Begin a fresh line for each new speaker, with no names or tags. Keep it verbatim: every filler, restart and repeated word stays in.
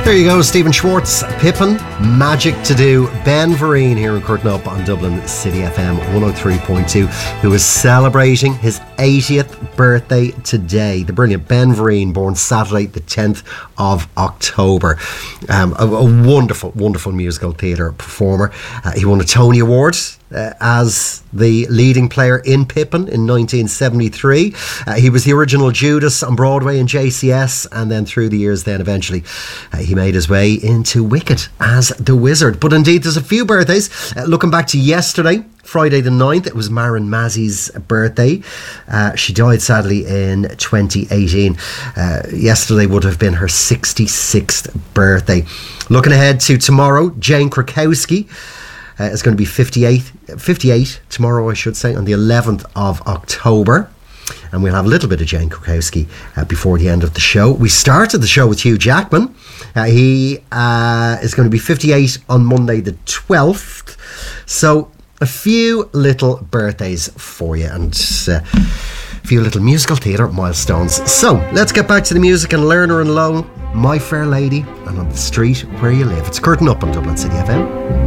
There you go, Stephen Schwartz, Pippin, Magic to Do. Ben Vereen here in Curtain Up on Dublin City F M one oh three point two, who is celebrating his eightieth birthday today. The brilliant Ben Vereen, born Saturday the tenth of October. Um, a, a wonderful, wonderful musical theatre performer. Uh, he won a Tony Award Uh, as the leading player in Pippin in nineteen seventy-three. Uh, he was the original Judas on Broadway and J C S, and then through the years then eventually uh, he made his way into Wicked as the Wizard. But indeed there's a few birthdays. Uh, looking back to yesterday, Friday the ninth, it was Maren Massey's birthday. Uh, she died sadly in twenty eighteen. Uh, yesterday would have been her sixty-sixth birthday. Looking ahead to tomorrow, Jane Krakowski Uh, it's going to be fifty-eight, fifty-eight tomorrow, I should say, on the eleventh of October. And we'll have a little bit of Jane Krakowski uh, before the end of the show. We started the show with Hugh Jackman. Uh, he uh, is going to be fifty-eight on Monday the twelfth. So a few little birthdays for you, and uh, a few little musical theatre milestones. So let's get back to the music and Lerner and Lowe, My Fair Lady, and On the Street Where You Live. It's Curtain Up on Dublin City F M.